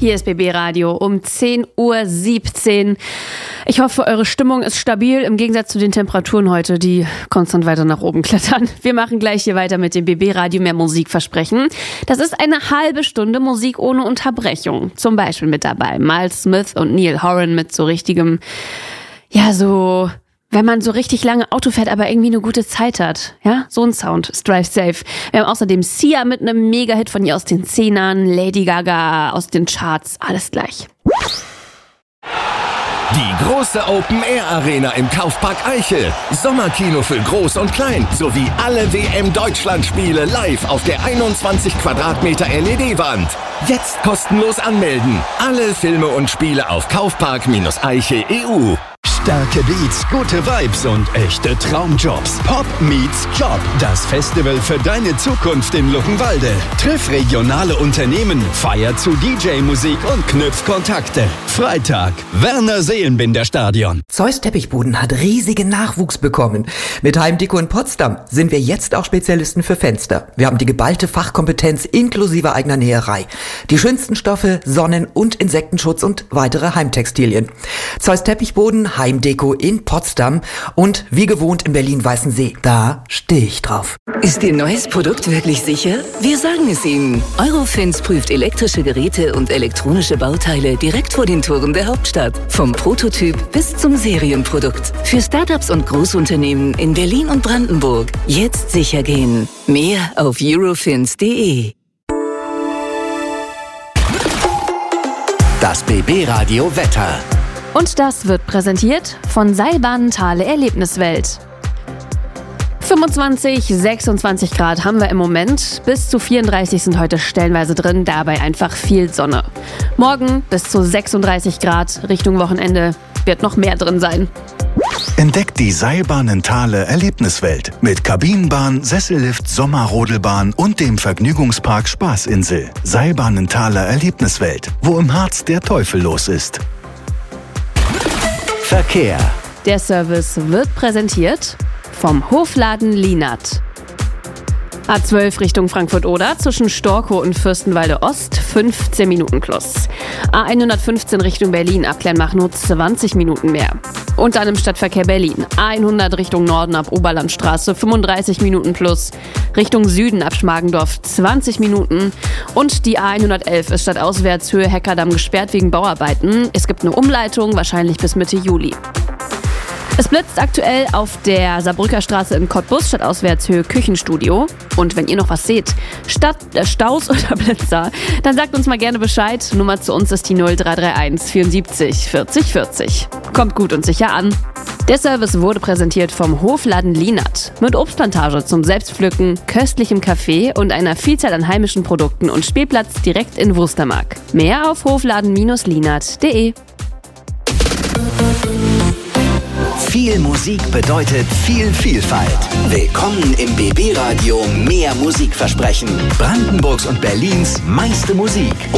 Hier ist BB Radio um 10:17 Uhr. Ich hoffe, eure Stimmung ist stabil, im Gegensatz zu den Temperaturen heute, die konstant weiter nach oben klettern. Wir machen gleich hier weiter mit dem BB Radio mehr Musikversprechen. Das ist eine halbe Stunde Musik ohne Unterbrechung. Zum Beispiel mit dabei Miles Smith und Neil Horan mit so richtigem, wenn man so richtig lange Auto fährt, aber irgendwie eine gute Zeit hat. Ja, so ein Sound ist Drive Safe. Wir haben außerdem Sia mit einem Mega-Hit von ihr aus den 10ern, Lady Gaga aus den Charts, alles gleich. Die große Open-Air-Arena im Kaufpark Eichel. Sommerkino für Groß und Klein. Sowie alle WM-Deutschland-Spiele live auf der 21 Quadratmeter LED-Wand. Jetzt kostenlos anmelden. Alle Filme und Spiele auf Kaufpark-Eichel.eu. Starke Beats, gute Vibes und echte Traumjobs. Pop meets Job. Das Festival für deine Zukunft in Luckenwalde. Triff regionale Unternehmen, feier zu DJ-Musik und knüpf Kontakte. Freitag, Werner Seelenbinder Stadion. Zeus Teppichboden hat riesigen Nachwuchs bekommen. Mit Heimdeko in Potsdam sind wir jetzt auch Spezialisten für Fenster. Wir haben die geballte Fachkompetenz inklusive eigener Näherei. Die schönsten Stoffe, Sonnen- und Insektenschutz und weitere Heimtextilien. Zeus Teppichboden, Heimdeko in Potsdam und wie gewohnt in Berlin-Weißensee. Da stehe ich drauf. Ist Ihr neues Produkt wirklich sicher? Wir sagen es Ihnen. Eurofins prüft elektrische Geräte und elektronische Bauteile direkt vor den Toren der Hauptstadt. Vom Prototyp bis zum Serienprodukt. Für Startups und Großunternehmen in Berlin und Brandenburg. Jetzt sicher gehen. Mehr auf eurofins.de. Das BB Radio Wetter. Und das wird präsentiert von Seilbahnen Thale Erlebniswelt. 25, 26 Grad haben wir im Moment. Bis zu 34 sind heute stellenweise drin, dabei einfach viel Sonne. Morgen bis zu 36 Grad, Richtung Wochenende wird noch mehr drin sein. Entdeckt die Seilbahnen Thale Erlebniswelt mit Kabinenbahn, Sessellift, Sommerrodelbahn und dem Vergnügungspark Spaßinsel. Seilbahnen Thale Erlebniswelt, wo im Harz der Teufel los ist. Verkehr. Der Service wird präsentiert vom Hofladen Lienert. A12 Richtung Frankfurt-Oder zwischen Storkow und Fürstenwalde Ost 15 Minuten plus. A115 Richtung Berlin ab Kleinmachnow 20 Minuten mehr. Und dann im Stadtverkehr Berlin. A100 Richtung Norden ab Oberlandstraße 35 Minuten plus. Richtung Süden ab Schmargendorf 20 Minuten. Und die A111 ist stadtauswärts Höhe Heckerdamm gesperrt wegen Bauarbeiten. Es gibt eine Umleitung, wahrscheinlich bis Mitte Juli. Es blitzt aktuell auf der Saarbrücker Straße in Cottbus, stadtauswärts Höhe Küchenstudio. Und wenn ihr noch was seht, Staus oder Blitzer, dann sagt uns mal gerne Bescheid. Nummer zu uns ist die 0331 74 40 40. Kommt gut und sicher an. Der Service wurde präsentiert vom Hofladen Lienert. Mit Obstplantage zum Selbstpflücken, köstlichem Kaffee und einer Vielzahl an heimischen Produkten und Spielplatz direkt in Wustermark. Mehr auf hofladen-lienert.de. Viel Musik bedeutet viel Vielfalt. Willkommen im BB Radio mehr Musikversprechen. Brandenburgs und Berlins meiste Musik.